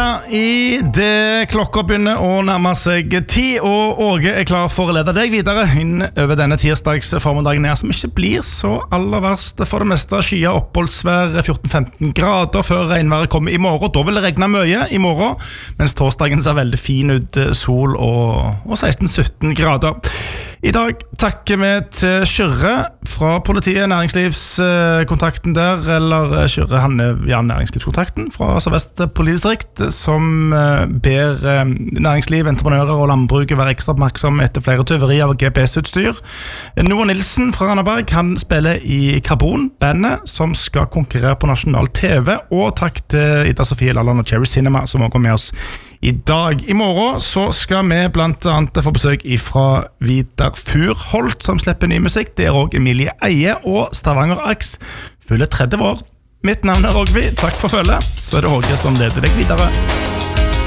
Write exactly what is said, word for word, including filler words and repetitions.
i det klokka begynner å nærme seg ti, og Åge er klar for å lede deg videre inn over denne tirsdags formiddagen her, som ikke blir så aller verst for det meste. Skya oppholdsvær, fjorten til femten grader før regnværet kommer i morgen. Da vil det regne mye i morgen, mens torsdagen ser veldig fin ut, sol og, og seksten til sytten grader. I dag takker vi til Kyrre fra politiet, næringslivskontakten der, eller Kyrre, han er ja, næringslivskontakten fra Sør-Vest politidistrikt, som ber næringsliv, entreprenører og landbruk være ekstra oppmerksom etter flere tyveri av G P S-utstyr. Noah Nilsen fra Randaberg, han spiller i Carbon, bandet som skal konkurrere på nasjonal T V, og takk til Ida Sofie Lalland og Cherry Cinema som også kommer med oss i dag. I morgen så skal vi blant annet få besøk fra Vidar Furholt, som slipper ny musikk. Det er også Emilie Eie og Stavanger Aks fyller tretti år. Mitt navn er Rogvi, takk for følget. Så er det Åge som leder deg videre.